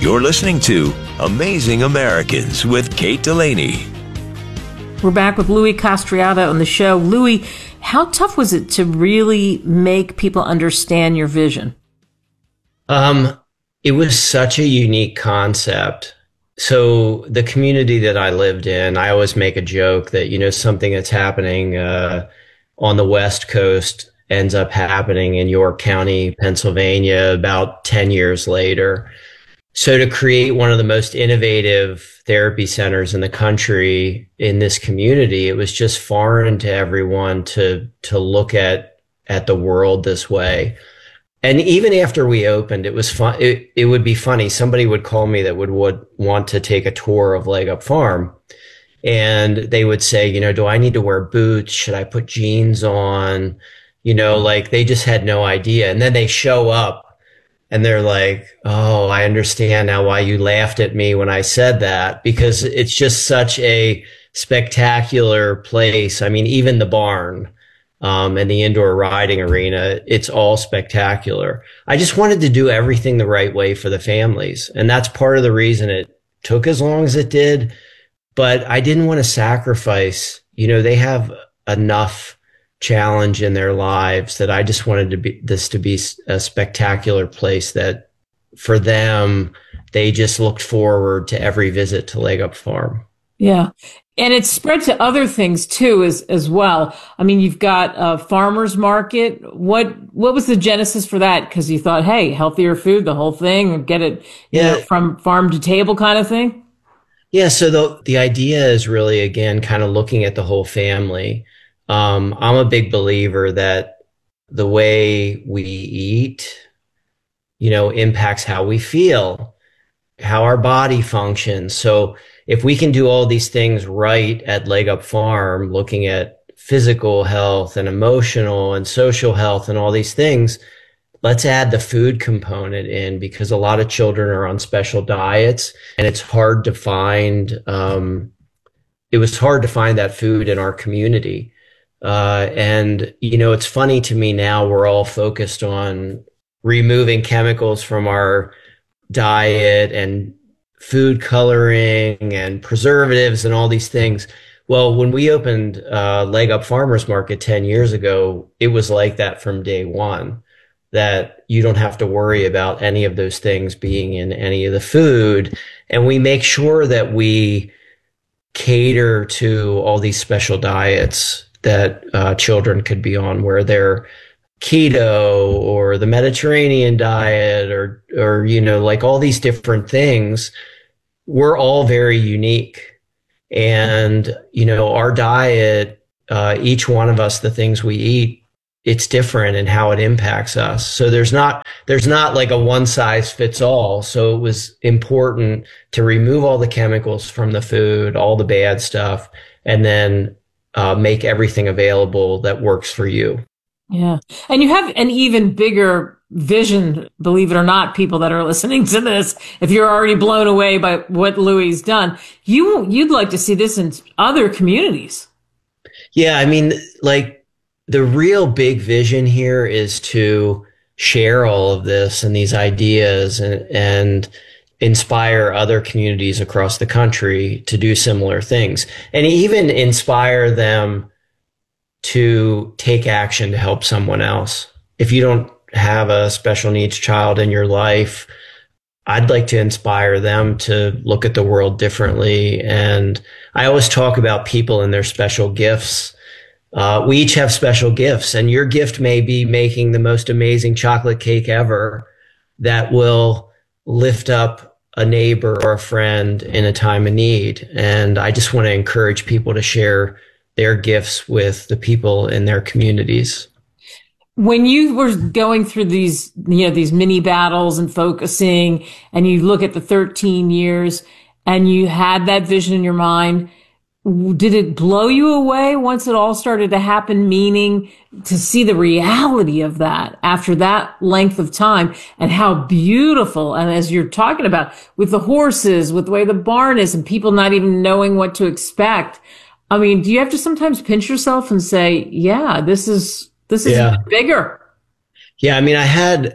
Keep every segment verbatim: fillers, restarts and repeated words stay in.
You're listening to Amazing Americans with Kate Delaney. We're back with Louis Castriato on the show. Louis, how tough was it to really make people understand your vision? Um, it was such a unique concept. So the community that I lived in, I always make a joke that, you know, something that's happening uh, on the West Coast ends up happening in York County, Pennsylvania, about ten years later. So to create one of the most innovative therapy centers in the country in this community, it was just foreign to everyone to to look at at the world this way. And even after we opened, it was fun. It, it would be funny. Somebody would call me that would, would want to take a tour of Leg Up Farm. And they would say, you know, do I need to wear boots? Should I put jeans on? You know, like they just had no idea. And then they show up. And they're like, oh, I understand now why you laughed at me when I said that, because it's just such a spectacular place. I mean, even the barn um, and the indoor riding arena, it's all spectacular. I just wanted to do everything the right way for the families. And that's part of the reason it took as long as it did. But I didn't want to sacrifice, you know, they have enough challenge in their lives that I just wanted to be this to be a spectacular place that for them, they just looked forward to every visit to Leg Up Farm. Yeah. And it's spread to other things too, as, as well. I mean, you've got a farmer's market. What, what was the genesis for that? Cause you thought, hey, healthier food, the whole thing, get it you yeah. know, from farm to table kind of thing. Yeah. So the, the idea is really, again, kind of looking at the whole family. Um, I'm a big believer that the way we eat, you know, impacts how we feel, how our body functions. So if we can do all these things right at Leg Up Farm, looking at physical health and emotional and social health and all these things, let's add the food component in, because a lot of children are on special diets and it's hard to find, um, it was hard to find that food in our community. Uh, and, you know, it's funny to me now we're all focused on removing chemicals from our diet and food coloring and preservatives and all these things. Well, when we opened uh, Leg Up Farmers Market ten years ago, it was like that from day one, that you don't have to worry about any of those things being in any of the food. And we make sure that we cater to all these special diets that uh, children could be on, where they're keto or the Mediterranean diet or, or, you know, like all these different things. We're all very unique. And, you know, our diet, uh, each one of us, the things we eat, it's different in how it impacts us. So there's not, there's not like a one size fits all. So it was important to remove all the chemicals from the food, all the bad stuff, and then Uh, make everything available that works for you. Yeah. And you have an even bigger vision, believe it or not, people that are listening to this. If you're already blown away by what Louis done, you, you'd like to see this in other communities. Yeah. I mean, like the real big vision here is to share all of this and these ideas and, and inspire other communities across the country to do similar things, and even inspire them to take action to help someone else. If you don't have a special needs child in your life, I'd like to inspire them to look at the world differently. And I always talk about people and their special gifts. Uh, we each have special gifts, and your gift may be making the most amazing chocolate cake ever that will lift up a neighbor or a friend in a time of need. And I just want to encourage people to share their gifts with the people in their communities. When you were going through these, you know, these mini battles and focusing, and you look at the thirteen years and you had that vision in your mind, did it blow you away once it all started to happen? Meaning to see the reality of that after that length of time, and how beautiful. And as you're talking about with the horses, with the way the barn is, and people not even knowing what to expect. I mean, do you have to sometimes pinch yourself and say, yeah, this is, this is yeah. bigger? Yeah. I mean, I had,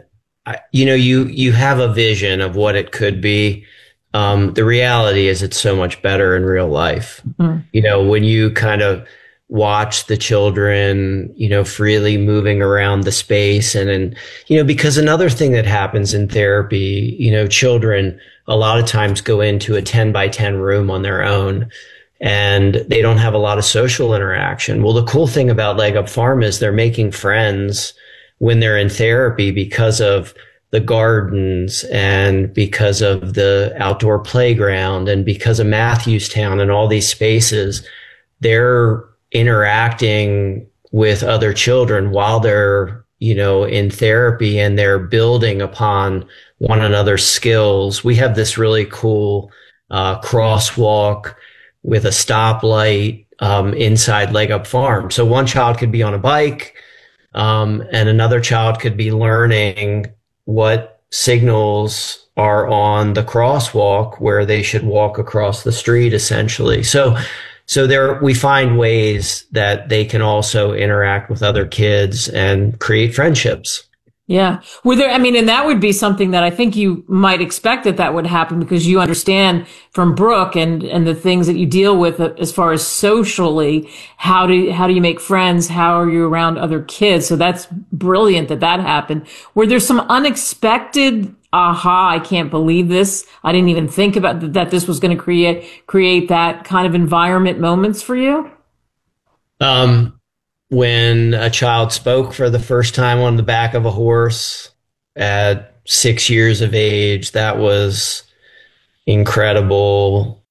I, you know, you you have a vision of what it could be. Um, the reality is it's so much better in real life. Mm-hmm. You know, when you kind of watch the children, you know, freely moving around the space. And, and, you know, because another thing that happens in therapy, you know, children a lot of times go into a ten by ten room on their own and they don't have a lot of social interaction. Well, the cool thing about Leg Up Farm is they're making friends when they're in therapy because of the gardens and because of the outdoor playground and because of Matthewstown and all these spaces. They're interacting with other children while they're, you know, in therapy, and they're building upon one another's skills. We have this really cool uh, crosswalk with a stoplight um, inside Leg Up Farm. So one child could be on a bike, um, and another child could be learning what signals are on the crosswalk where they should walk across the street, essentially. So So there, we find ways that they can also interact with other kids and create friendships. Yeah. Were there, I mean, and that would be something that I think you might expect that that would happen because you understand from Brooke and, and the things that you deal with as far as socially, how do, how do you make friends? How are you around other kids? So that's brilliant that that happened. Were there some unexpected aha, I can't believe this. I didn't even think about th- that this was going to create, create that kind of environment moments for you? Um, when a child spoke for the first time on the back of a horse at six years of age, that was incredible.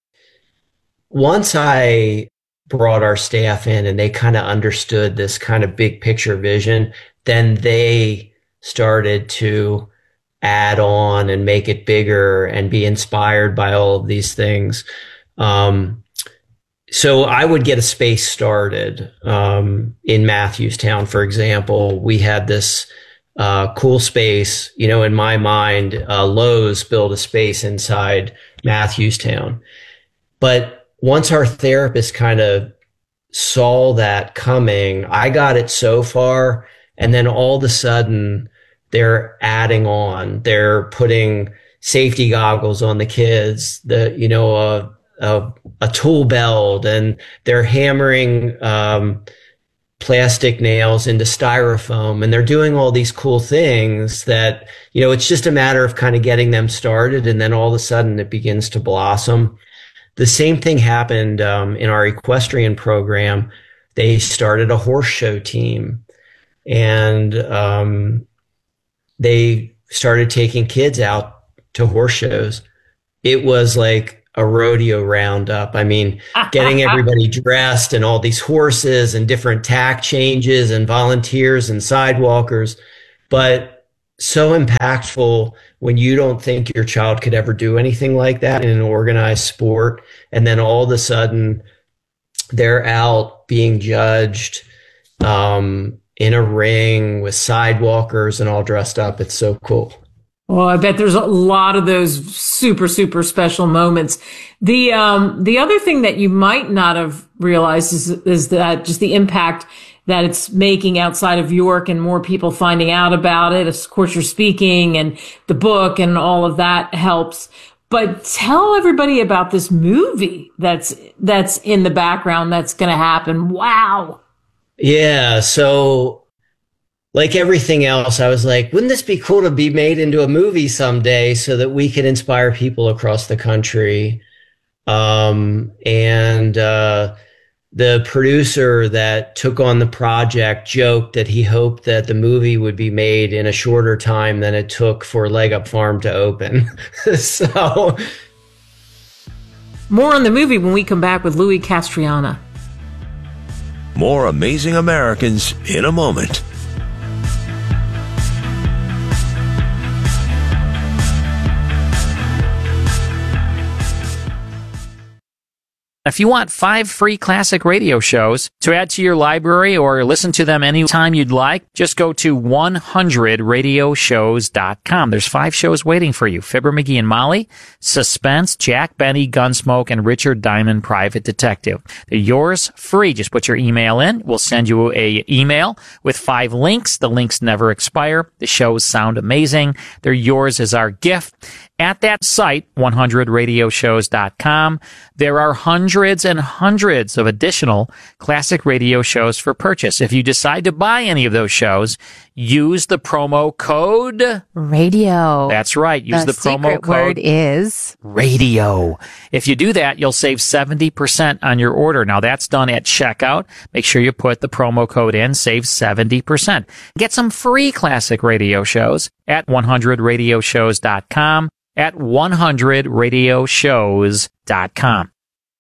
Once I brought our staff in and they kind of understood this kind of big picture vision, then they started to add on and make it bigger and be inspired by all of these things. Um, so I would get a space started um, in Matthewstown, for example. We had this uh, cool space, you know, in my mind, uh, Lowe's built a space inside Matthewstown. But once our therapist kind of saw that coming, I got it so far, and then all of a sudden, they're adding on, they're putting safety goggles on the kids, the, you know, a, a, a tool belt, and they're hammering, um, plastic nails into styrofoam, and they're doing all these cool things that, you know, it's just a matter of kind of getting them started. And then all of a sudden it begins to blossom. The same thing happened, um, in our equestrian program. They started a horse show team, and, um, they started taking kids out to horse shows. It was like a rodeo roundup. I mean, getting everybody dressed and all these horses and different tack changes and volunteers and sidewalkers, but so impactful when you don't think your child could ever do anything like that in an organized sport. And then all of a sudden they're out being judged, um, in a ring with sidewalkers and all dressed up. It's so cool. Well, I bet there's a lot of those super, super special moments. The, um, the other thing that you might not have realized is, is that just the impact that it's making outside of York and more people finding out about it. Of course, you're speaking and the book and all of that helps. But tell everybody about this movie that's, that's in the background that's going to happen. Wow. Yeah. So like everything else, I was like, wouldn't this be cool to be made into a movie someday so that we could inspire people across the country? Um, and, uh, the producer that took on the project joked that he hoped that the movie would be made in a shorter time than it took for Leg Up Farm to open. So more on the movie when we come back with Louis Castriana. More Amazing Americans in a moment. If you want five free classic radio shows to add to your library or listen to them anytime you'd like, just go to one hundred radio shows dot com. There's five shows waiting for you. Fibber, McGee, and Molly, Suspense, Jack Benny, Gunsmoke, and Richard Diamond, Private Detective. They're yours free. Just put your email in. We'll send you a email with five links. The links never expire. The shows sound amazing. They're yours as our gift. At that site, one hundred radio shows dot com, there are hundreds and hundreds of additional classic radio shows for purchase. If you decide to buy any of those shows, use the promo code radio. That's right. Use the, the promo secret code word is radio. If you do that, you'll save seventy percent on your order. Now that's done at checkout. Make sure you put the promo code in, save seventy percent. Get some free classic radio shows at one hundred radio shows dot com. At one hundred radio shows dot com.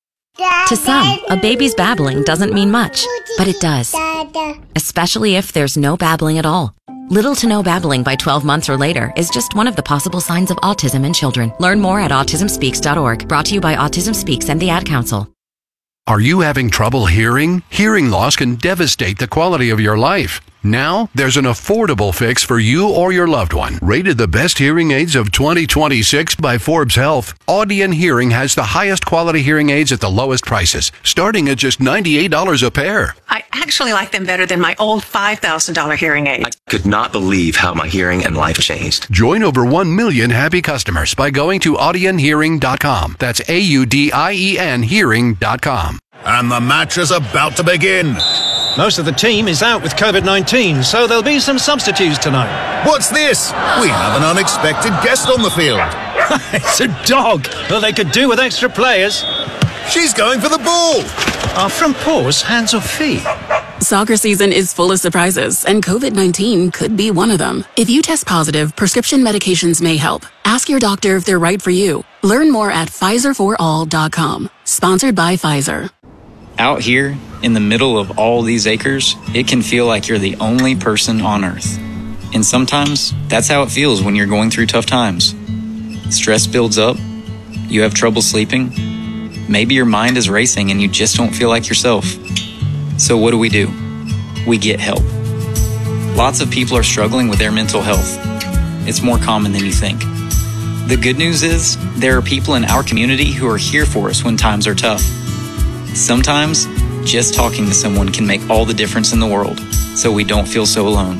To some, a baby's babbling doesn't mean much, but it does. Especially if there's no babbling at all. Little to no babbling by twelve months or later is just one of the possible signs of autism in children. Learn more at autism speaks dot org. Brought to you by Autism Speaks and the Ad Council. Are you having trouble hearing? Hearing loss can devastate the quality of your life. Now, there's an affordable fix for you or your loved one. Rated the best hearing aids of twenty twenty-six by Forbes Health, Audien Hearing has the highest quality hearing aids at the lowest prices, starting at just ninety-eight dollars a pair. I actually like them better than my old five thousand dollars hearing aid. I could not believe how my hearing and life changed. Join over one million happy customers by going to audien hearing dot com. That's A U D I E N hearing dot com. And the match is about to begin. Most of the team is out with COVID nineteen, so there'll be some substitutes tonight. What's this? We have an unexpected guest on the field. It's a dog. Well, they could do with extra players. She's going for the ball. Are front paws hands or feet? Soccer season is full of surprises, and COVID nineteen could be one of them. If you test positive, prescription medications may help. Ask your doctor if they're right for you. Learn more at Pfizer for all dot com. Sponsored by Pfizer. Out here, in the middle of all these acres, it can feel like you're the only person on Earth. And sometimes, that's how it feels when you're going through tough times. Stress builds up, you have trouble sleeping, maybe your mind is racing and you just don't feel like yourself. So what do we do? We get help. Lots of people are struggling with their mental health. It's more common than you think. The good news is, there are people in our community who are here for us when times are tough. Sometimes, just talking to someone can make all the difference in the world, so we don't feel so alone.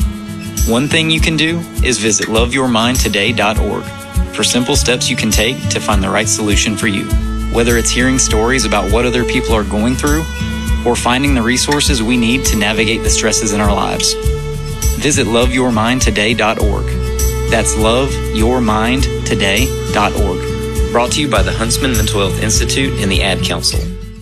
One thing you can do is visit love your mind today dot org for simple steps you can take to find the right solution for you. Whether it's hearing stories about what other people are going through, or finding the resources we need to navigate the stresses in our lives. Visit love your mind today dot org. That's love your mind today dot org. Brought to you by the Huntsman Mental Health Institute and the Ad Council.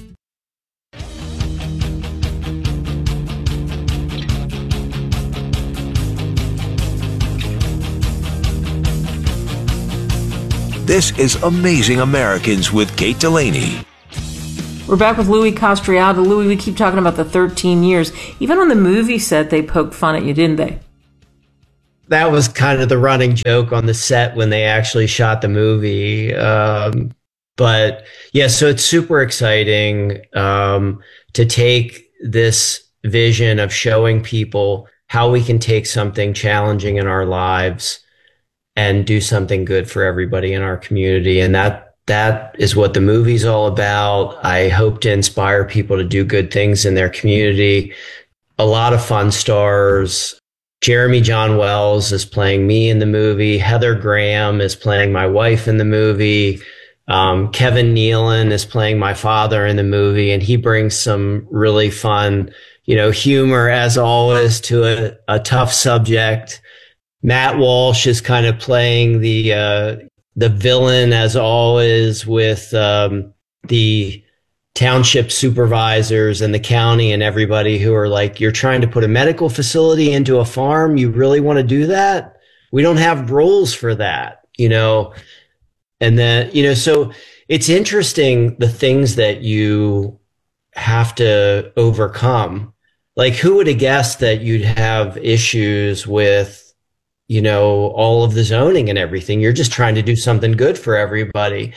This is Amazing Americans with Kate Delaney. We're back with Louis Castriata. Louis, we keep talking about the thirteen years. Even on the movie set, they poked fun at you, didn't they? That was kind of the running joke on the set when they actually shot the movie. Um, but yeah, so it's super exciting um, to take this vision of showing people how we can take something challenging in our lives and do something good for everybody in our community. And that that is what the movie's all about. I hope to inspire people to do good things in their community. A lot of fun stars. Jeremy John Wells is playing me in the movie. Heather Graham is playing my wife in the movie. Um, Kevin Nealon is playing my father in the movie, and he brings some really fun, you know, humor as always to a, a tough subject. Matt Walsh is kind of playing the uh, the villain as always with um, the township supervisors and the county and everybody who are like, you're trying to put a medical facility into a farm. You really want to do that? We don't have rules for that, you know? And then, you know, so it's interesting the things that you have to overcome. Like, who would have guessed that you'd have issues with, you know, all of the zoning and everything? You're just trying to do something good for everybody.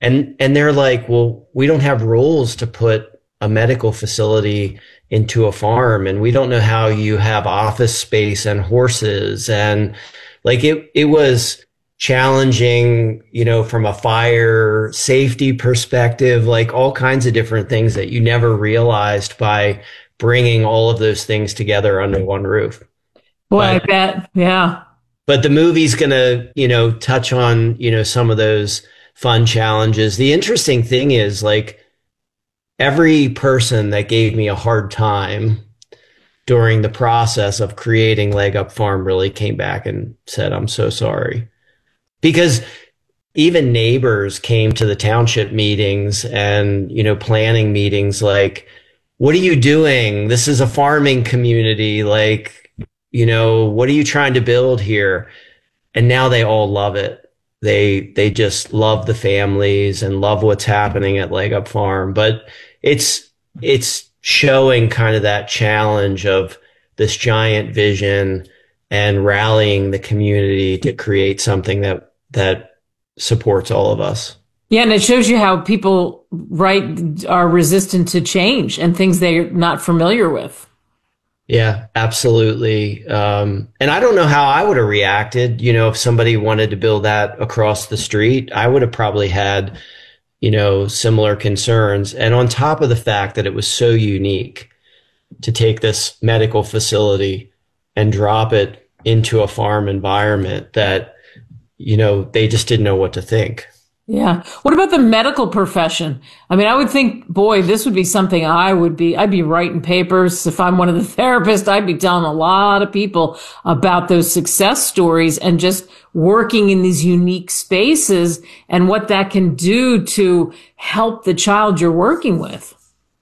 And, and they're like, well, we don't have rules to put a medical facility into a farm, and we don't know how you have office space and horses. And like, it, it was challenging, you know, from a fire safety perspective, like all kinds of different things that you never realized by bringing all of those things together under one roof. Boy, but, I bet. Yeah. But the movie's going to, you know, touch on, you know, some of those fun challenges. The interesting thing is, like, every person that gave me a hard time during the process of creating Leg Up Farm really came back and said, I'm so sorry. Because even neighbors came to the township meetings and, you know, planning meetings like, what are you doing? This is a farming community. Like, you know, what are you trying to build here? And now they all love it. They, they just love the families and love what's happening at Leg Up Farm. But it's, it's showing kind of that challenge of this giant vision and rallying the community to create something that, that supports all of us. Yeah. And it shows you how people, right, are resistant to change and things they're not familiar with. Yeah, absolutely. Um, and I don't know how I would have reacted, you know, if somebody wanted to build that across the street. I would have probably had, you know, similar concerns. And on top of the fact that it was so unique to take this medical facility and drop it into a farm environment that, you know, they just didn't know what to think. Yeah. What about the medical profession? I mean, I would think, boy, this would be something I would be, I'd be writing papers. If I'm one of the therapists, I'd be telling a lot of people about those success stories and just working in these unique spaces and what that can do to help the child you're working with.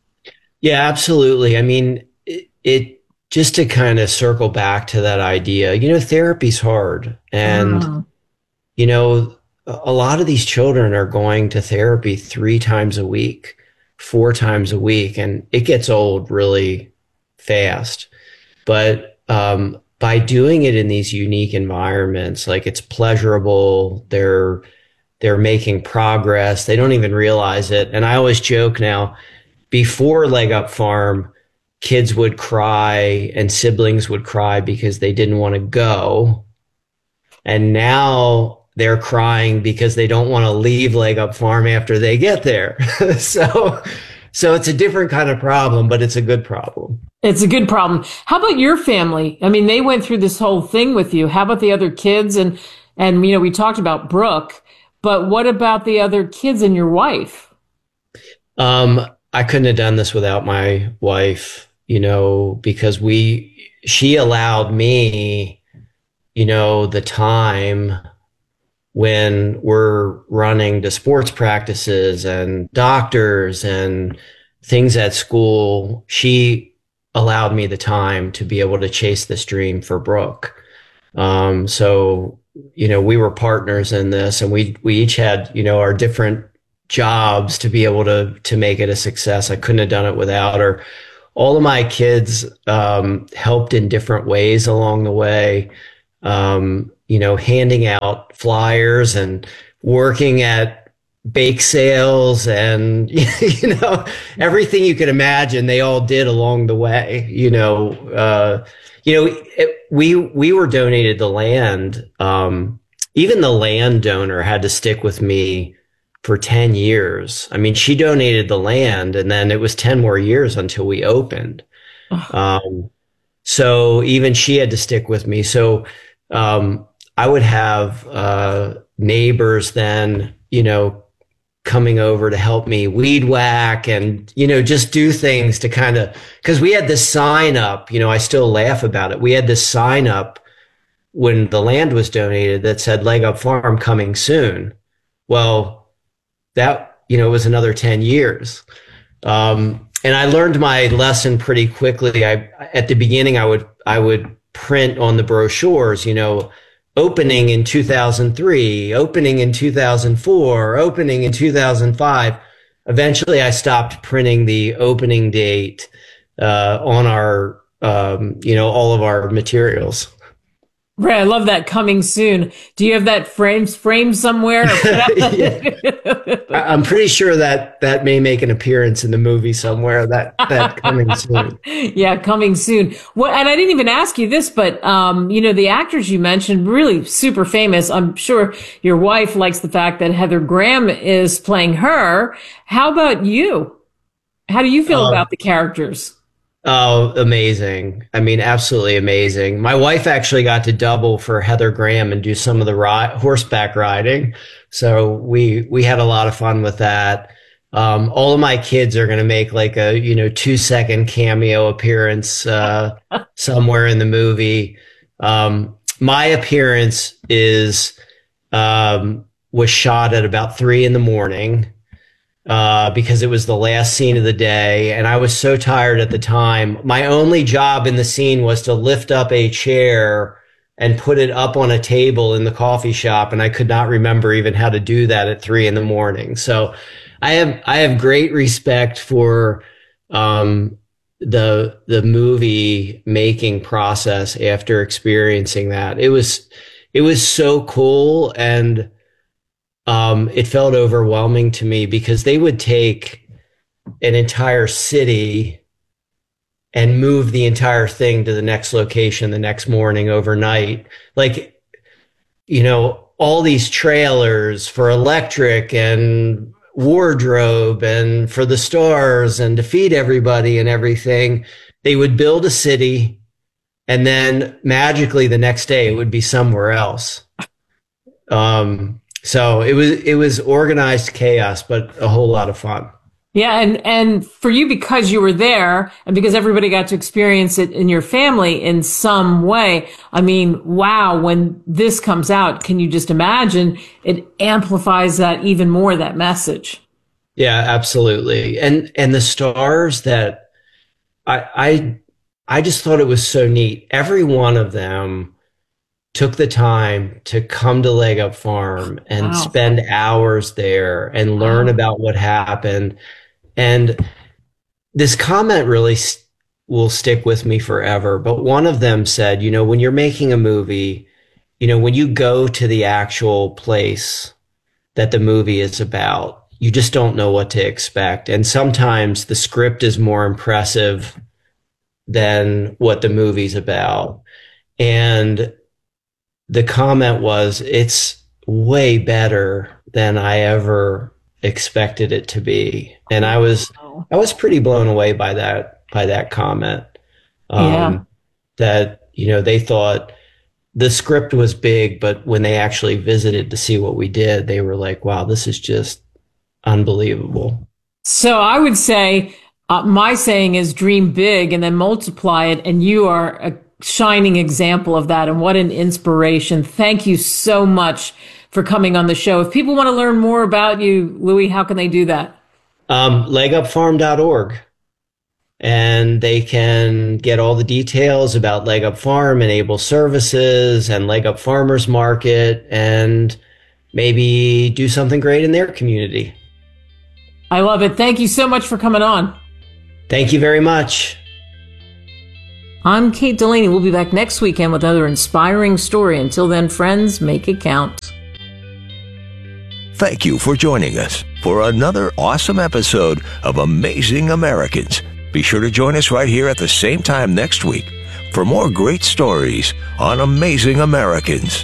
Yeah, absolutely. I mean, it, it just to kind of circle back to that idea, you know, therapy's hard. And, oh. you know, a lot of these children are going to therapy three times a week, four times a week, and it gets old really fast. But um, by doing it in these unique environments, like, it's pleasurable, they're they're making progress. They don't even realize it. And I always joke now, before Leg Up Farm, kids would cry and siblings would cry because they didn't want to go. And now they're crying because they don't want to leave Leg Up Farm after they get there. so, so it's a different kind of problem, but it's a good problem. It's a good problem. How about your family? I mean, they went through this whole thing with you. How about the other kids? And, and, you know, we talked about Brooke, but what about the other kids and your wife? Um, I couldn't have done this without my wife, you know, because we, she allowed me, you know, the time when we're running to sports practices and doctors and things at school. She allowed me the time to be able to chase this dream for Brooke. Um, so, you know, we were partners in this, and we, we each had, you know, our different jobs to be able to, to make it a success. I couldn't have done it without her. All of my kids, um, helped in different ways along the way. Um, you know, handing out flyers and working at bake sales and, you know, everything you could imagine, they all did along the way. You know, uh, you know, it, we, we were donated the land. Um, even the landowner had to stick with me for ten years. I mean, she donated the land, and then it was ten more years until we opened. Um, so even she had to stick with me. So, um, I would have uh, neighbors then, you know, coming over to help me weed whack and, you know, just do things to kind of, because we had this sign up, you know, I still laugh about it. We had this sign up when the land was donated that said Leg Up Farm coming soon. Well, that, you know, was another ten years. Um, and I learned my lesson pretty quickly. I, at the beginning, I would, I would print on the brochures, you know, opening in two thousand three, opening in two thousand four, opening in two thousand five. Eventually, I stopped printing the opening date uh, on our, um, you know, all of our materials. Right, I love that. Coming soon. Do you have that framed frame somewhere? I'm pretty sure that that may make an appearance in the movie somewhere. That that coming soon. Yeah, coming soon. Well, and I didn't even ask you this, but um, you know, the actors you mentioned, really super famous. I'm sure your wife likes the fact that Heather Graham is playing her. How about you? How do you feel uh, about the characters? Oh, amazing. I mean, absolutely amazing. My wife actually got to double for Heather Graham and do some of the ri- horseback riding. So we, we had a lot of fun with that. Um, all of my kids are going to make like a, you know, two second cameo appearance, uh, somewhere in the movie. Um, my appearance is, um, was shot at about three in the morning. Uh, because it was the last scene of the day, and I was so tired at the time. My only job in the scene was to lift up a chair and put it up on a table in the coffee shop, and I could not remember even how to do that at three in the morning. So I have I have great respect for um, the the movie making process after experiencing that. It was it was so cool, and Um, it felt overwhelming to me because they would take an entire city and move the entire thing to the next location the next morning overnight. Like, you know, all these trailers for electric and wardrobe and for the stars and to feed everybody and everything. They would build a city, and then magically the next day it would be somewhere else. Um, So it was it was organized chaos, but a whole lot of fun. Yeah, and and for you, because you were there and because everybody got to experience it in your family in some way, I mean, wow, when this comes out, can you just imagine it amplifies that even more, that message? Yeah, absolutely. And and the stars that I I I just thought it was so neat. Every one of them took the time to come to Leg Up Farm and wow. spend hours there and learn wow. about what happened. And this comment really st- will stick with me forever. But one of them said, you know, when you're making a movie, you know, when you go to the actual place that the movie is about, you just don't know what to expect. And sometimes the script is more impressive than what the movie's about. And the comment was, it's way better than I ever expected it to be. And I was, I was pretty blown away by that, by that comment. Um, yeah. That, you know, they thought the script was big, but when they actually visited to see what we did, they were like, wow, this is just unbelievable. So I would say, uh, my saying is dream big and then multiply it. And you are a shining example of that, and what an inspiration. Thank you so much for coming on the show. If people want to learn more about you, Louis, how can they do that? Um, leg up farm dot org. And they can get all the details about Leg Up Farm and Able Services and Leg Up Farmers Market, and maybe do something great in their community. I love it. Thank you so much for coming on. Thank you very much. I'm Kate Delaney. We'll be back next weekend with another inspiring story. Until then, friends, make it count. Thank you for joining us for another awesome episode of Amazing Americans. Be sure to join us right here at the same time next week for more great stories on Amazing Americans.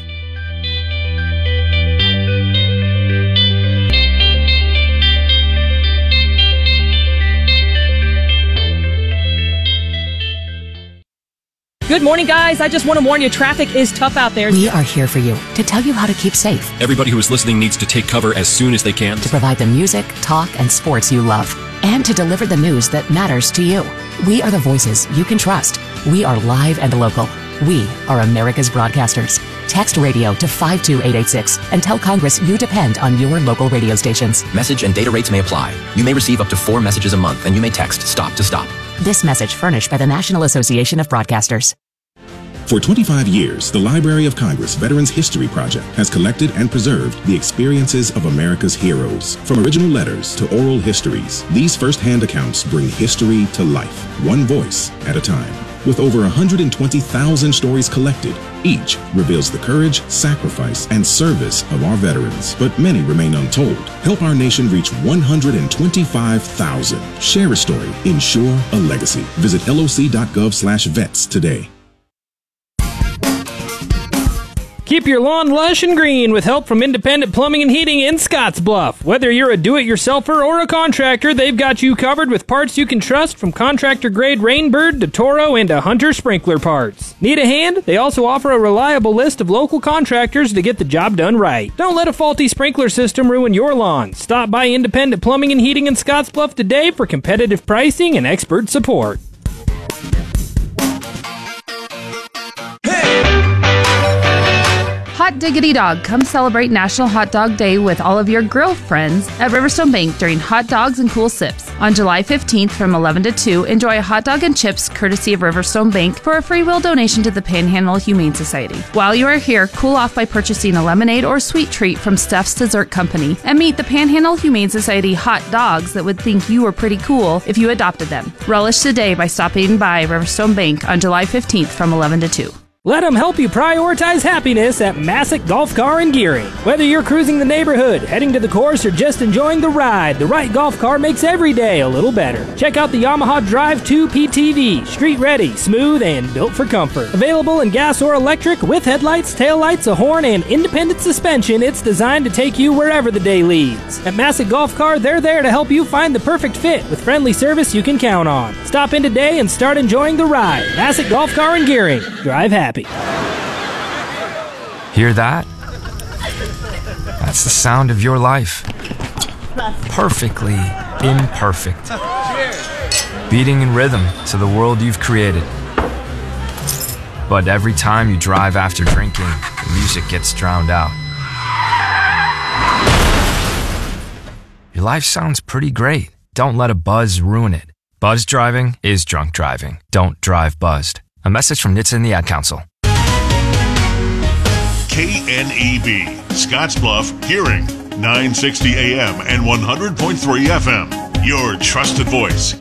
Good morning, guys. I just want to warn you, traffic is tough out there. We are here for you to tell you how to keep safe. Everybody who is listening needs to take cover as soon as they can. To provide the music, talk, and sports you love. And to deliver the news that matters to you. We are the voices you can trust. We are live and local. We are America's broadcasters. Text radio to five two eight eight six and tell Congress you depend on your local radio stations. Message and data rates may apply. You may receive up to four messages a month, and you may text STOP to STOP. This message furnished by the National Association of Broadcasters. For twenty-five years, the Library of Congress Veterans History Project has collected and preserved the experiences of America's heroes. From original letters to oral histories, these first-hand accounts bring history to life, one voice at a time. With over one hundred twenty thousand stories collected, each reveals the courage, sacrifice, and service of our veterans. But many remain untold. Help our nation reach one hundred twenty-five thousand. Share a story. Ensure a legacy. Visit L O C dot gov slash vets today. Keep your lawn lush and green with help from Independent Plumbing and Heating in Scottsbluff. Whether you're a do-it-yourselfer or a contractor, they've got you covered with parts you can trust, from contractor-grade Rainbird to Toro and to Hunter sprinkler parts. Need a hand? They also offer a reliable list of local contractors to get the job done right. Don't let a faulty sprinkler system ruin your lawn. Stop by Independent Plumbing and Heating in Scottsbluff today for competitive pricing and expert support. Hot diggity dog, come celebrate National Hot Dog Day with all of your grill friends at Riverstone Bank during Hot Dogs and Cool Sips. On July fifteenth from eleven to two, enjoy a hot dog and chips courtesy of Riverstone Bank for a free will donation to the Panhandle Humane Society. While you are here, cool off by purchasing a lemonade or sweet treat from Steph's Dessert Company and meet the Panhandle Humane Society hot dogs that would think you were pretty cool if you adopted them. Relish the day by stopping by Riverstone Bank on July fifteenth from eleven to two. Let them help you prioritize happiness at Massick Golf Car in Gearing. Whether you're cruising the neighborhood, heading to the course, or just enjoying the ride, the right golf car makes every day a little better. Check out the Yamaha Drive two P T V. Street ready, smooth, and built for comfort. Available in gas or electric with headlights, taillights, a horn, and independent suspension, it's designed to take you wherever the day leads. At Massick Golf Car, they're there to help you find the perfect fit with friendly service you can count on. Stop in today and start enjoying the ride. Massick Golf Car in Gearing. Drive happy. Hear that? That's the sound of your life. Perfectly imperfect. Beating in rhythm to the world you've created. But every time you drive after drinking, the music gets drowned out. Your life sounds pretty great. Don't let a buzz ruin it. Buzz driving is drunk driving. Don't drive buzzed. A message from N H T S A and the Ad Council. K N E B, Scottsbluff, Hearing, nine sixty A M and one hundred point three F M. Your trusted voice.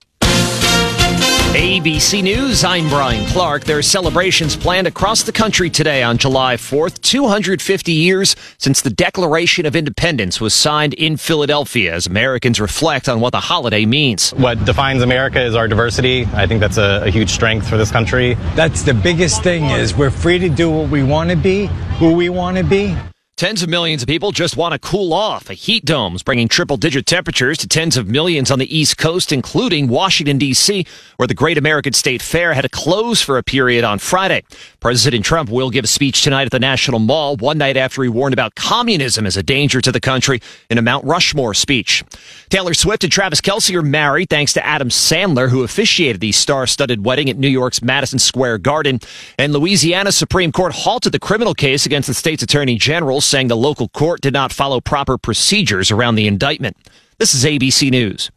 A B C News, I'm Brian Clark. There are celebrations planned across the country today on July fourth, two hundred fifty years since the Declaration of Independence was signed in Philadelphia, as Americans reflect on what the holiday means. What defines America is our diversity. I think that's a, a huge strength for this country. That's the biggest thing, is we're free to do what we want to be, who we want to be. Tens of millions of people just want to cool off. A heat dome's bringing triple-digit temperatures to tens of millions on the East Coast, including Washington, D C, where the Great American State Fair had to close for a period on Friday. President Trump will give a speech tonight at the National Mall, one night after he warned about communism as a danger to the country in a Mount Rushmore speech. Taylor Swift and Travis Kelce are married thanks to Adam Sandler, who officiated the star-studded wedding at New York's Madison Square Garden. And Louisiana's Supreme Court halted the criminal case against the state's attorney general, saying the local court did not follow proper procedures around the indictment. This is A B C News.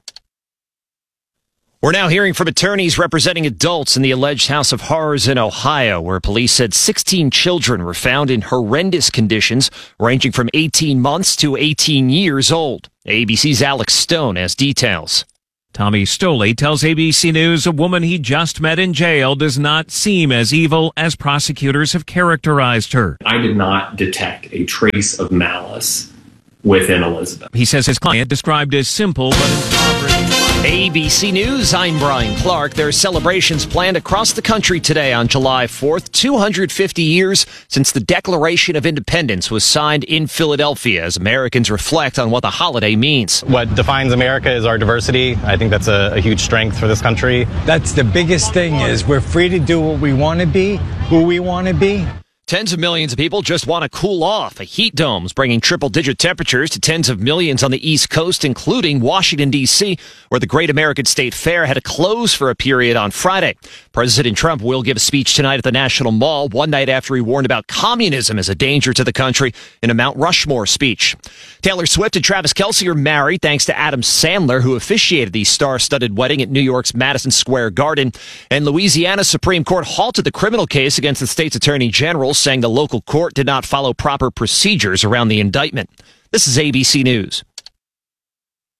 We're now hearing from attorneys representing adults in the alleged House of Horrors in Ohio, where police said sixteen children were found in horrendous conditions, ranging from eighteen months to eighteen years old. A B C's Alex Stone has details. Tommy Stoley tells A B C News a woman he just met in jail does not seem as evil as prosecutors have characterized her. I did not detect a trace of malice within Elizabeth. He says his client, described as simple but impoverished. A B C News, I'm Brian Clark. There are celebrations planned across the country today on July fourth, two hundred fifty years since the Declaration of Independence was signed in Philadelphia, as Americans reflect on what the holiday means. What defines America is our diversity. I think that's a, a huge strength for this country. That's the biggest thing, is we're free to do what we want to be, who we want to be. Tens of millions of people just want to cool off. A heat dome's bringing triple-digit temperatures to tens of millions on the East Coast, including Washington, D C, where the Great American State Fair had to close for a period on Friday. President Trump will give a speech tonight at the National Mall, one night after he warned about communism as a danger to the country in a Mount Rushmore speech. Taylor Swift and Travis Kelce are married thanks to Adam Sandler, who officiated the star-studded wedding at New York's Madison Square Garden. And Louisiana's Supreme Court halted the criminal case against the state's attorney general, saying the local court did not follow proper procedures around the indictment. This is A B C News.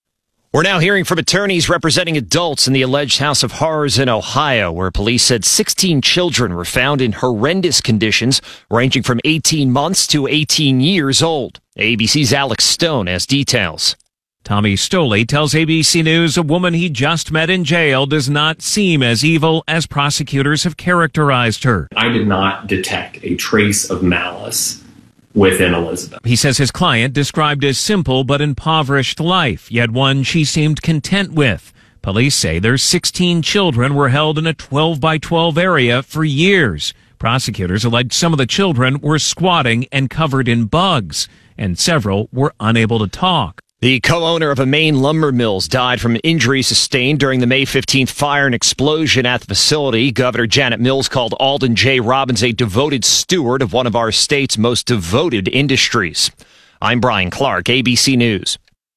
We're now hearing from attorneys representing adults in the alleged House of Horrors in Ohio, where police said sixteen children were found in horrendous conditions, ranging from eighteen months to eighteen years old. A B C's Alex Stone has details. Tommy Stoley tells A B C News a woman he just met in jail does not seem as evil as prosecutors have characterized her. I did not detect a trace of malice within Elizabeth. He says his client described as simple but impoverished life, yet one she seemed content with. Police say their sixteen children were held in a twelve by twelve area for years. Prosecutors allege some of the children were squatting and covered in bugs, and several were unable to talk. The co-owner of a Maine lumber mills died from injuries sustained during the May fifteenth fire and explosion at the facility. Governor Janet Mills called Alden J. Robbins a devoted steward of one of our state's most devoted industries. I'm Brian Clark, A B C News.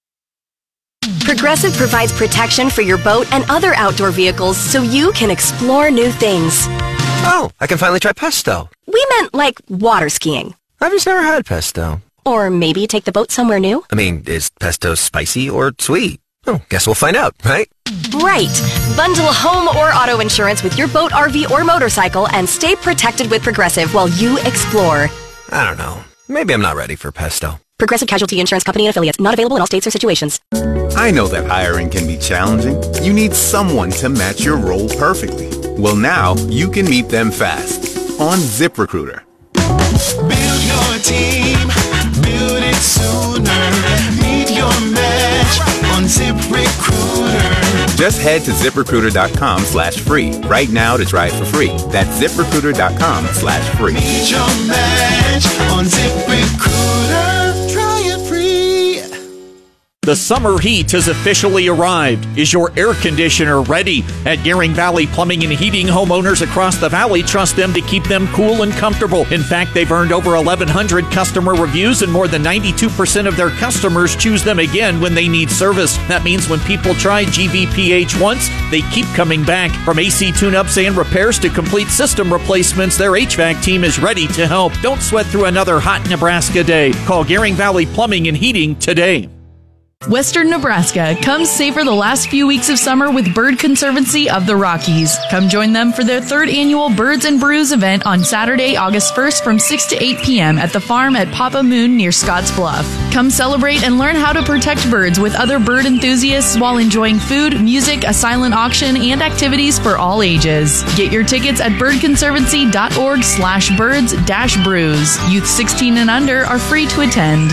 Progressive provides protection for your boat and other outdoor vehicles so you can explore new things. Oh, I can finally try pesto. We meant like water skiing. I've just never had pesto. Or maybe take the boat somewhere new? I mean, is pesto spicy or sweet? Oh, guess we'll find out, right? Right. Bundle home or auto insurance with your boat, R V, or motorcycle and stay protected with Progressive while you explore. I don't know. Maybe I'm not ready for pesto. Progressive Casualty Insurance Company and Affiliates. Not available in all states or situations. I know that hiring can be challenging. You need someone to match your role perfectly. Well, now you can meet them fast on ZipRecruiter. Build your team. Build it sooner. Meet your match on ZipRecruiter. Just head to ZipRecruiter.com slash free right now to try it for free. That's ZipRecruiter.com slash free. Meet your match on ZipRecruiter. Try it free. The summer heat has officially arrived. Is your air conditioner ready? At Gearing Valley Plumbing and Heating, homeowners across the valley trust them to keep them cool and comfortable. In fact, they've earned over eleven hundred customer reviews, and more than ninety-two percent of their customers choose them again when they need service. That means when people try G V P H once, they keep coming back. From A C tune-ups and repairs to complete system replacements, their H V A C team is ready to help. Don't sweat through another hot Nebraska day. Call Gearing Valley Plumbing and Heating today. Western Nebraska, come savor the last few weeks of summer with Bird Conservancy of the Rockies. Come join them for their third annual Birds and Brews event on Saturday, August first from six to eight p.m. at the farm at Papa Moon near Scotts Bluff. Come celebrate and learn how to protect birds with other bird enthusiasts while enjoying food, music, a silent auction, and activities for all ages. Get your tickets at birdconservancy.org slash birds dash brews. Youth sixteen and under are free to attend.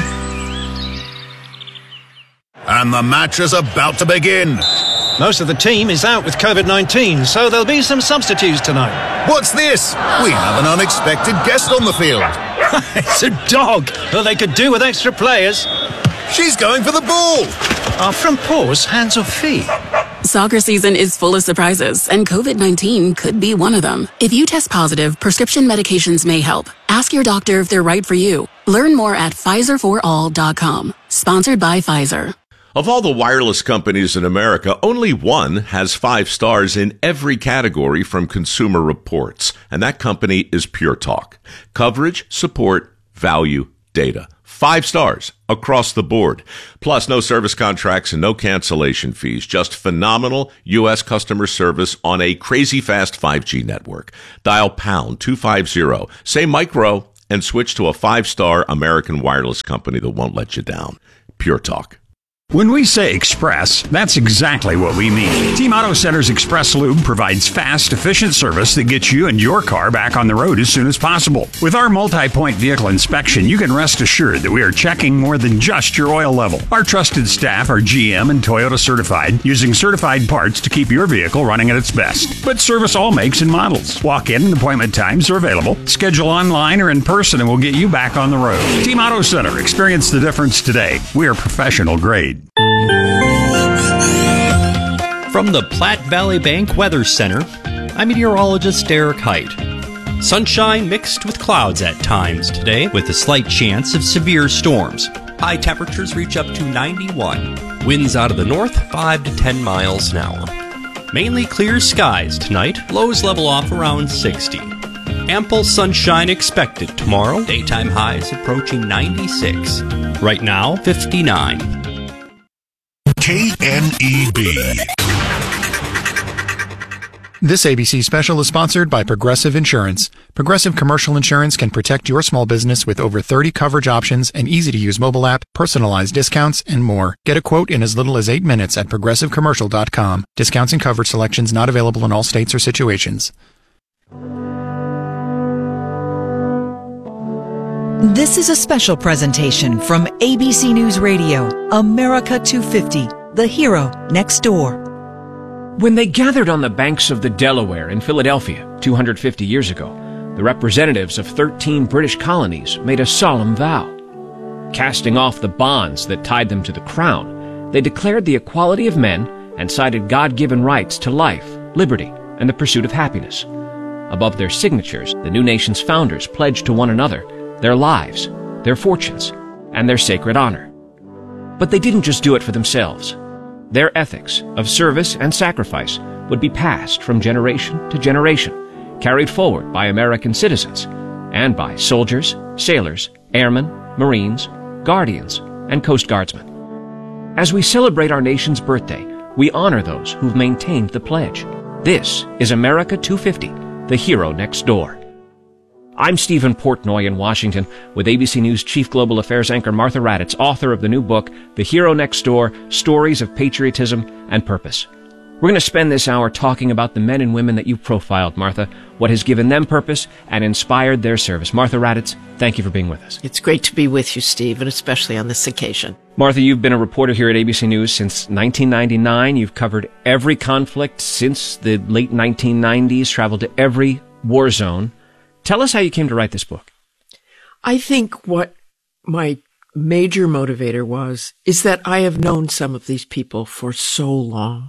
And the match is about to begin. Most of the team is out with COVID nineteen, so there'll be some substitutes tonight. What's this? We have an unexpected guest on the field. It's a dog. Well, they could do with extra players. She's going for the ball. Are front paws hands or feet? Soccer season is full of surprises, and COVID nineteen could be one of them. If you test positive, prescription medications may help. Ask your doctor if they're right for you. Learn more at Pfizer for all dot com. Sponsored by Pfizer. Of all the wireless companies in America, only one has five stars in every category from Consumer Reports, and that company is Pure Talk. Coverage, support, value, data. Five stars across the board. Plus, no service contracts and no cancellation fees. Just phenomenal U S customer service on a crazy fast five G network. Dial pound two fifty, say micro, and switch to a five-star American wireless company that won't let you down. Pure Talk. When we say express, that's exactly what we mean. Team Auto Center's Express Lube provides fast, efficient service that gets you and your car back on the road as soon as possible. With our multi-point vehicle inspection, you can rest assured that we are checking more than just your oil level. Our trusted staff are G M and Toyota certified, using certified parts to keep your vehicle running at its best. But service all makes and models. Walk-in and appointment times are available. Schedule online or in person and we'll get you back on the road. Team Auto Center. Experience the difference today. We are professional grade. From the Platte Valley Bank Weather Center, I'm meteorologist Derek Height. Sunshine mixed with clouds at times today, with a slight chance of severe storms. High temperatures reach up to ninety-one. Winds out of the north, five to ten miles an hour. Mainly clear skies tonight, lows level off around sixty. Ample sunshine expected tomorrow, daytime highs approaching ninety-six. Right now, fifty-nine. K N E B. This A B C special is sponsored by Progressive Insurance. Progressive Commercial Insurance can protect your small business with over thirty coverage options, an easy-to-use mobile app, personalized discounts, and more. Get a quote in as little as eight minutes at progressive commercial dot com. Discounts and coverage selections not available in all states or situations. This is a special presentation from A B C News Radio, America two fifty, The Hero Next Door. When they gathered on the banks of the Delaware in Philadelphia two hundred fifty years ago, the representatives of thirteen British colonies made a solemn vow. Casting off the bonds that tied them to the crown, they declared the equality of men and cited God-given rights to life, liberty, and the pursuit of happiness. Above their signatures, the new nation's founders pledged to one another their lives, their fortunes, and their sacred honor. But they didn't just do it for themselves. Their ethics of service and sacrifice would be passed from generation to generation, carried forward by American citizens and by soldiers, sailors, airmen, Marines, guardians, and Coast Guardsmen. As we celebrate our nation's birthday, we honor those who've maintained the pledge. This is America two fifty, The Hero Next Door. I'm Stephen Portnoy in Washington with A B C News Chief Global Affairs anchor Martha Raddatz, author of the new book, The Hero Next Door, Stories of Patriotism and Purpose. We're going to spend this hour talking about the men and women that you profiled, Martha, what has given them purpose and inspired their service. Martha Raddatz, thank you for being with us. It's great to be with you, Steve, and especially on this occasion. Martha, you've been a reporter here at A B C News since nineteen ninety-nine. You've covered every conflict since the late nineteen nineties, traveled to every war zone. Tell us how you came to write this book. I think what my major motivator was is that I have known some of these people for so long.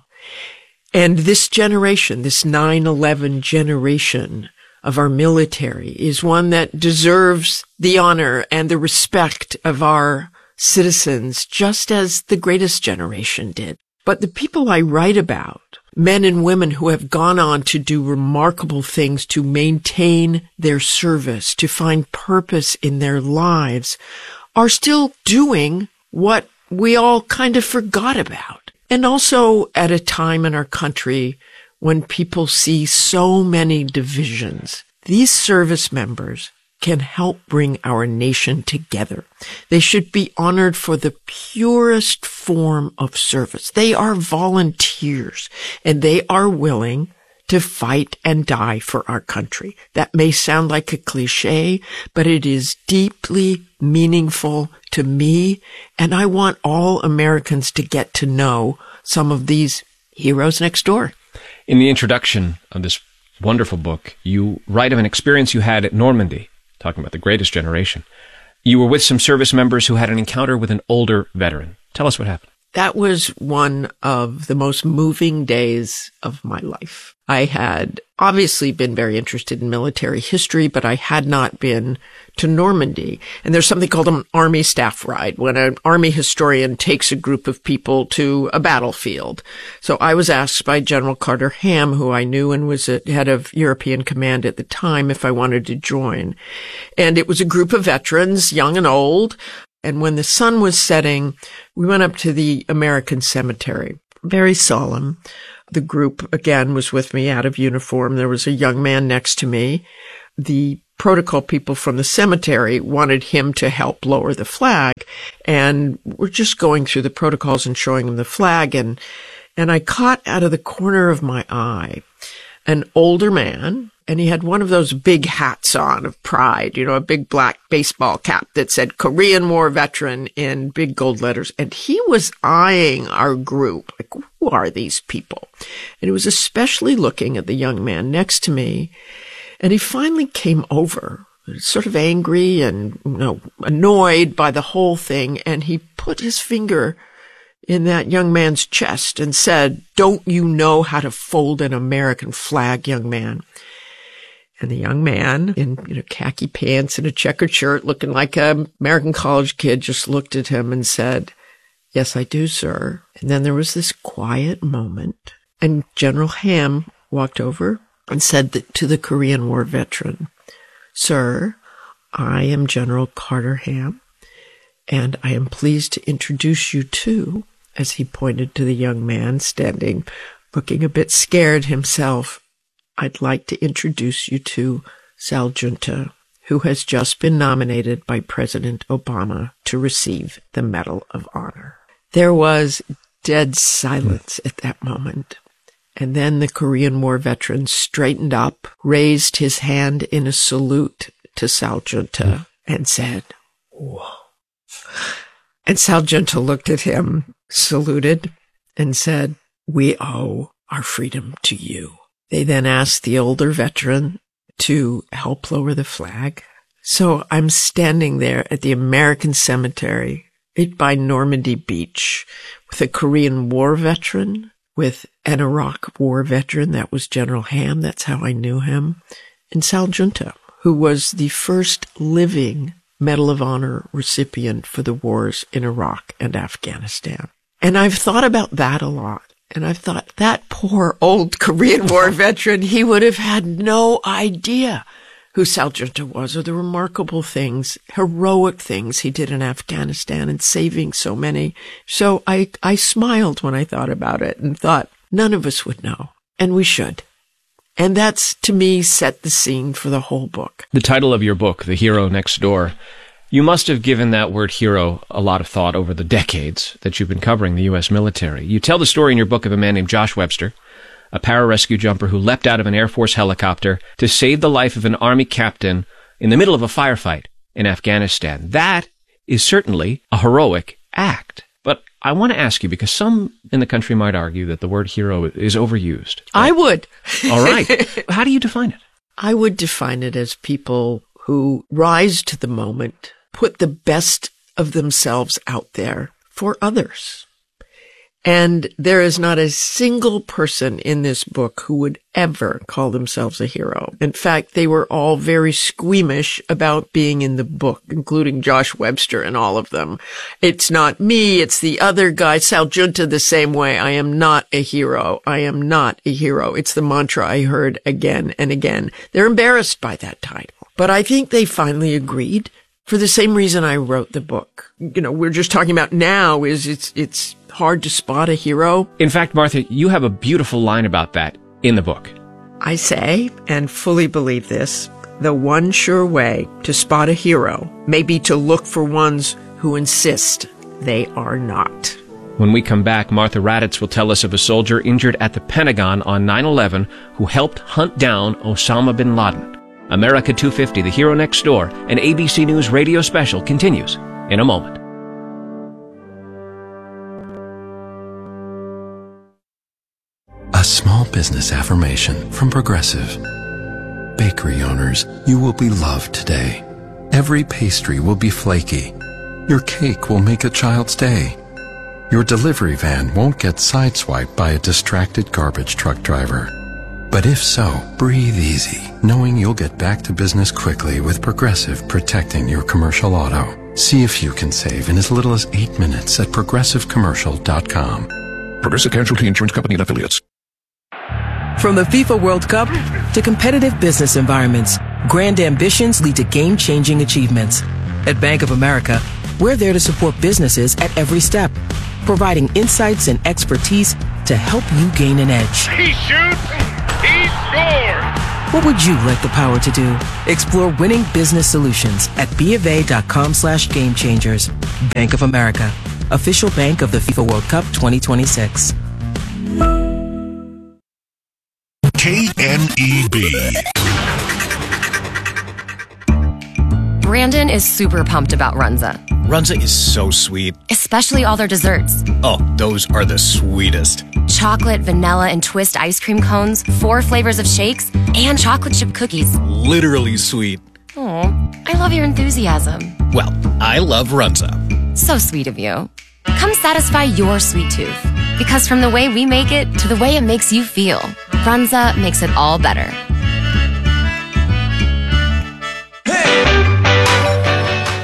And this generation, this nine eleven generation of our military, is one that deserves the honor and the respect of our citizens, just as the greatest generation did. But the people I write about, men and women who have gone on to do remarkable things to maintain their service, to find purpose in their lives, are still doing what we all kind of forgot about. And also at a time in our country when people see so many divisions, these service members can help bring our nation together. They should be honored for the purest form of service. They are volunteers, and they are willing to fight and die for our country. That may sound like a cliche, but it is deeply meaningful to me, and I want all Americans to get to know some of these heroes next door. In the introduction of this wonderful book, you write of an experience you had at Normandy, talking about the greatest generation. You were with some service members who had an encounter with an older veteran. Tell us what happened. That was one of the most moving days of my life. I had obviously been very interested in military history, but I had not been to Normandy. And there's something called an Army staff ride, when an Army historian takes a group of people to a battlefield. So I was asked by General Carter Ham, who I knew and was a head of European Command at the time, if I wanted to join. And it was a group of veterans, young and old. And when the sun was setting, we went up to the American Cemetery. Very solemn. The group, again, was with me out of uniform. There was a young man next to me. The protocol people from the cemetery wanted him to help lower the flag. And we're just going through the protocols and showing him the flag. And, and I caught out of the corner of my eye an older man, and he had one of those big hats on of pride, you know, a big black baseball cap that said Korean War veteran in big gold letters. And he was eyeing our group, like, who are these people? And he was especially looking at the young man next to me. And he finally came over, sort of angry and, you know, annoyed by the whole thing. And he put his finger in that young man's chest and said, "Don't you know how to fold an American flag, young man?" And the young man in, you know, khaki pants and a checkered shirt, looking like an American college kid, just looked at him and said, "Yes, I do, sir." And then there was this quiet moment, and General Ham walked over and said that to the Korean War veteran, "Sir, I am General Carter Ham, and I am pleased to introduce you to as he pointed to the young man standing, looking a bit scared himself. I'd like to introduce you to Sal Giunta, who has just been nominated by President Obama to receive the Medal of Honor. There was dead silence at that moment. And then the Korean War veteran straightened up, raised his hand in a salute to Sal Giunta, and said, "Whoa." And Sal Giunta looked at him, saluted, and said, "We owe our freedom to you." They then asked the older veteran to help lower the flag. So I'm standing there at the American Cemetery right by Normandy Beach with a Korean War veteran, with an Iraq War veteran. That was General Ham. That's how I knew him. And Sal Giunta, who was the first living Medal of Honor recipient for the wars in Iraq and Afghanistan. And I've thought about that a lot. And I've thought, that poor old Korean War veteran, he would have had no idea who Sal Giunta was, or the remarkable things, heroic things he did in Afghanistan and saving so many. So I, I smiled when I thought about it and thought, none of us would know, and we should. And that's, to me, set the scene for the whole book. The title of your book, The Hero Next Door, you must have given that word hero a lot of thought over the decades that you've been covering the U S military. You tell the story in your book of a man named Josh Webster, a pararescue jumper who leapt out of an Air Force helicopter to save the life of an Army captain in the middle of a firefight in Afghanistan. That is certainly a heroic act. But I want to ask you, because some in the country might argue that the word hero is overused. I would. All right. How do you define it? I would define it as people who rise to the moment, put the best of themselves out there for others. And there is not a single person in this book who would ever call themselves a hero. In fact, they were all very squeamish about being in the book, including Josh Webster and all of them. It's not me, it's the other guy. Sal Giunta the same way. I am not a hero. I am not a hero. It's the mantra I heard again and again. They're embarrassed by that title. But I think they finally agreed. For the same reason I wrote the book. You know, we're just talking about now is it's it's hard to spot a hero. In fact, Martha, you have a beautiful line about that in the book. I say, and fully believe this, the one sure way to spot a hero may be to look for ones who insist they are not. When we come back, Martha Raddatz will tell us of a soldier injured at the Pentagon on nine eleven who helped hunt down Osama bin Laden. America two fifty, The Hero Next Door, an A B C News radio special continues in a moment. A small business affirmation from Progressive. Bakery owners, you will be loved today. Every pastry will be flaky. Your cake will make a child's day. Your delivery van won't get sideswiped by a distracted garbage truck driver. But if so, breathe easy, knowing you'll get back to business quickly with Progressive protecting your commercial auto. See if you can save in as little as eight minutes at progressive commercial dot com. Progressive Casualty Insurance Company and Affiliates. From the FIFA World Cup to competitive business environments, grand ambitions lead to game-changing achievements. At Bank of America, we're there to support businesses at every step, providing insights and expertise to help you gain an edge. He shoots, he scores! What would you like the power to do? Explore winning business solutions at BofA.com slash game changers. Bank of America, official bank of the FIFA World Cup twenty twenty-six. K N E B. Brandon is super pumped about Runza. Runza is so sweet. Especially all their desserts. Oh, those are the sweetest. Chocolate, vanilla, and twist ice cream cones, four flavors of shakes, and chocolate chip cookies. Literally sweet. Aw, I love your enthusiasm. Well, I love Runza. So sweet of you. Come satisfy your sweet tooth. Because from the way we make it to the way it makes you feel, Runza makes it all better.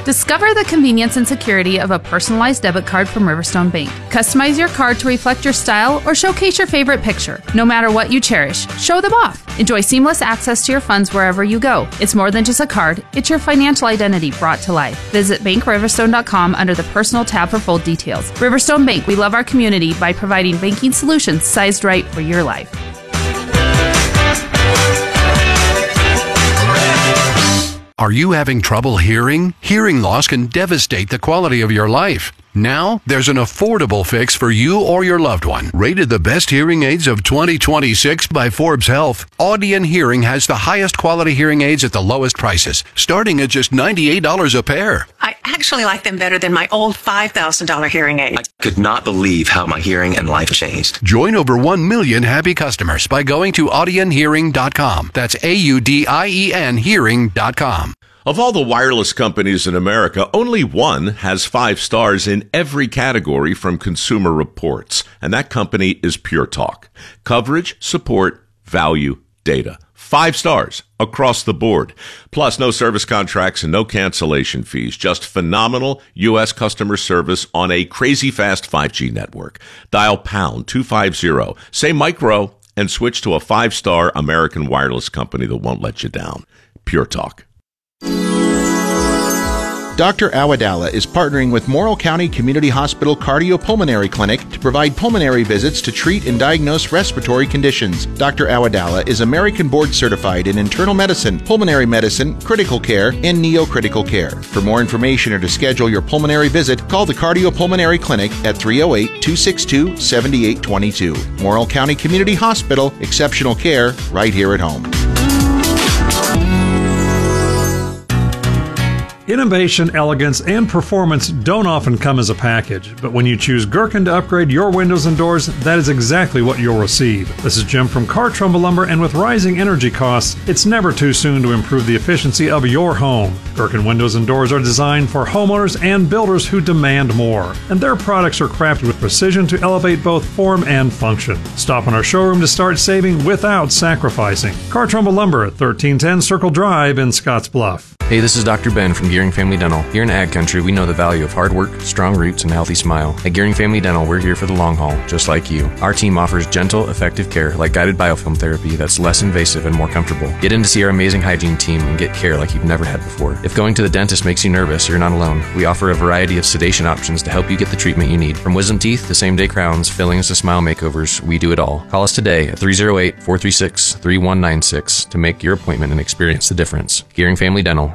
Discover the convenience and security of a personalized debit card from Riverstone Bank. Customize your card to reflect your style or showcase your favorite picture. No matter what you cherish, show them off. Enjoy seamless access to your funds wherever you go. It's more than just a card, it's your financial identity brought to life. Visit bank riverstone dot com under the Personal tab for full details. Riverstone Bank, we love our community by providing banking solutions sized right for your life. Are you having trouble hearing? Hearing loss can devastate the quality of your life. Now, there's an affordable fix for you or your loved one. Rated the best hearing aids of twenty twenty-six by Forbes Health, Audion Hearing has the highest quality hearing aids at the lowest prices, starting at just ninety-eight dollars a pair. I actually like them better than my old five thousand dollars hearing aid. I could not believe how my hearing and life changed. Join over one million happy customers by going to audion hearing dot com. That's A U D I E N hearing dot com. Of all the wireless companies in America, only one has five stars in every category from Consumer Reports, and that company is Pure Talk. Coverage, support, value, data. Five stars across the board. Plus, no service contracts and no cancellation fees. Just phenomenal U S customer service on a crazy fast five G network. Dial pound two fifty, say micro, and switch to a five-star American wireless company that won't let you down. Pure Talk. Doctor Awadala is partnering with Morrill County Community Hospital Cardiopulmonary Clinic to provide pulmonary visits to treat and diagnose respiratory conditions. Doctor Awadala is American Board Certified in Internal Medicine, Pulmonary Medicine, Critical Care, and Neo-Critical Care. For more information or to schedule your pulmonary visit, call the Cardiopulmonary Clinic at three oh eight, two six two, seven eight two two. Morrill County Community Hospital, exceptional care right here at home. Innovation, elegance, and performance don't often come as a package, but when you choose Gherkin to upgrade your windows and doors, that is exactly what you'll receive. This is Jim from Car Trumbull Lumber, and with rising energy costs, it's never too soon to improve the efficiency of your home. Gherkin windows and doors are designed for homeowners and builders who demand more, and their products are crafted with precision to elevate both form and function. Stop in our showroom to start saving without sacrificing. Car Trumbull Lumber at thirteen ten Circle Drive in Scottsbluff. Hey, this is Doctor Ben from Gearing Family Dental. Here in Ag Country, we know the value of hard work, strong roots, and a healthy smile. At Gearing Family Dental, we're here for the long haul, just like you. Our team offers gentle, effective care like guided biofilm therapy that's less invasive and more comfortable. Get in to see our amazing hygiene team and get care like you've never had before. If going to the dentist makes you nervous, you're not alone. We offer a variety of sedation options to help you get the treatment you need. From wisdom teeth to same-day crowns, fillings to smile makeovers, we do it all. Call us today at three oh eight, four three six, three one nine six to make your appointment and experience the difference. Gearing Family Dental.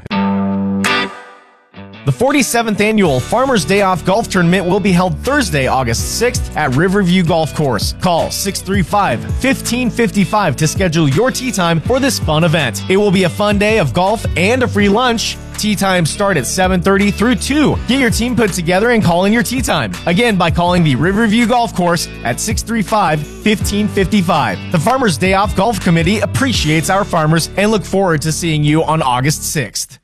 The forty-seventh Annual Farmers Day Off Golf Tournament will be held Thursday, August sixth at Riverview Golf Course. Call six three five, one five five five to schedule your tee time for this fun event. It will be a fun day of golf and a free lunch. Tee times start at seven thirty through two. Get your team put together and call in your tee time. Again, by calling the Riverview Golf Course at six three five, one five five five. The Farmers Day Off Golf Committee appreciates our farmers and look forward to seeing you on August sixth.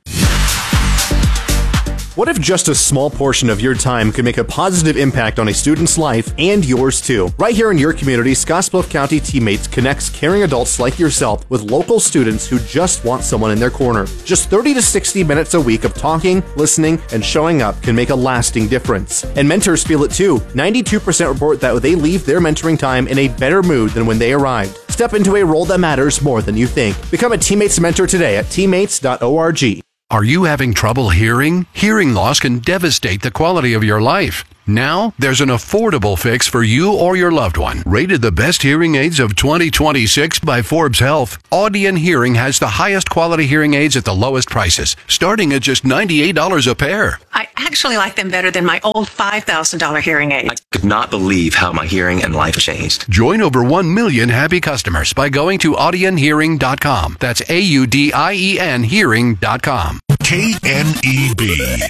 What if just a small portion of your time could make a positive impact on a student's life and yours too? Right here in your community, Scottsbluff County Teammates connects caring adults like yourself with local students who just want someone in their corner. Just thirty to sixty minutes a week of talking, listening, and showing up can make a lasting difference. And mentors feel it too. ninety-two percent report that they leave their mentoring time in a better mood than when they arrived. Step into a role that matters more than you think. Become a Teammates mentor today at teammates dot org. Are you having trouble hearing? Hearing loss can devastate the quality of your life. Now, there's an affordable fix for you or your loved one. Rated the best hearing aids of twenty twenty-six by Forbes Health, Audion Hearing has the highest quality hearing aids at the lowest prices, starting at just ninety-eight dollars a pair. I actually like them better than my old five thousand dollars hearing aid. I could not believe how my hearing and life changed. Join over one million happy customers by going to audion hearing dot com. That's A U D I E N hearing dot com. K N E B,